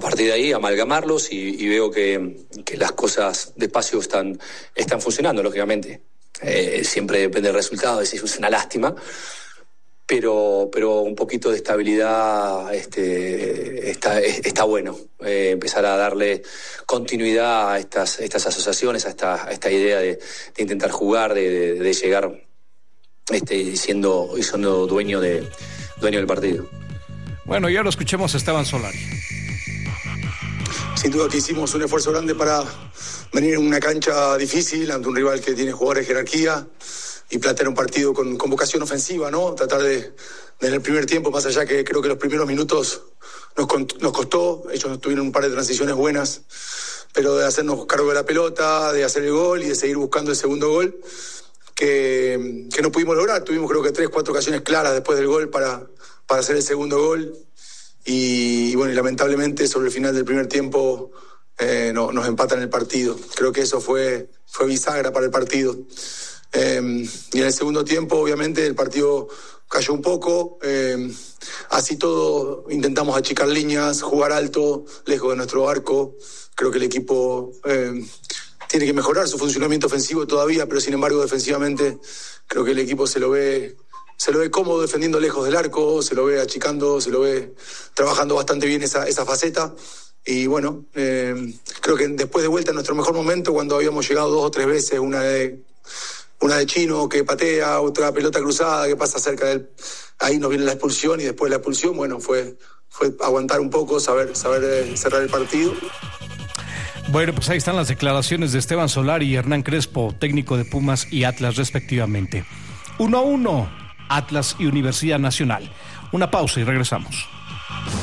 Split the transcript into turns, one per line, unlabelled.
partir de ahí amalgamarlos y veo que las cosas despacio están funcionando, lógicamente. Siempre depende del resultado, es una lástima, pero un poquito de estabilidad está bueno. Empezar a darle continuidad a estas asociaciones, a esta idea de intentar jugar, de llegar siendo dueño del partido.
Bueno, y ahora escuchemos a Esteban Solari.
Sin duda que hicimos un esfuerzo grande para venir en una cancha difícil ante un rival que tiene jugadores de jerarquía y plantear un partido con vocación ofensiva, ¿no? Tratar de en el primer tiempo, más allá que creo que los primeros minutos nos costó, ellos tuvieron un par de transiciones buenas, pero de hacernos cargo de la pelota, de hacer el gol y de seguir buscando el segundo gol, que no pudimos lograr. Tuvimos creo que 3-4 ocasiones claras después del gol para hacer el segundo gol. Y bueno, y lamentablemente sobre el final del primer tiempo nos empatan el partido. Creo que eso fue bisagra para el partido. Y en el segundo tiempo, obviamente, el partido cayó un poco. Así todo, intentamos achicar líneas, jugar alto, lejos de nuestro arco. Creo que el equipo tiene que mejorar su funcionamiento ofensivo todavía, pero sin embargo, defensivamente, creo que el equipo se lo ve cómodo defendiendo lejos del arco, se lo ve achicando, se lo ve trabajando bastante bien esa faceta. Y bueno, creo que después de vuelta en nuestro mejor momento, cuando habíamos llegado 2 o 3 veces, una de Chino que patea, otra pelota cruzada que pasa cerca de él, ahí nos viene la expulsión, y después de la expulsión, bueno, fue aguantar un poco, saber cerrar el partido.
Bueno, pues ahí están las declaraciones de Esteban Solari y Hernán Crespo, técnico de Pumas y Atlas respectivamente. 1-1, Atlas y Universidad Nacional. Una pausa y regresamos.